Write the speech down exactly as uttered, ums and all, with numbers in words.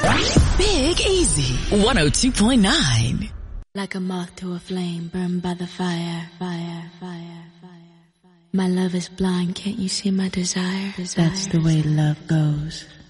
Big Easy, one oh two point nine. Like a moth to a flame, burned by the fire, fire, fire, fire, fire. My love is blind, can't you see my desire? desire. That's the way love goes.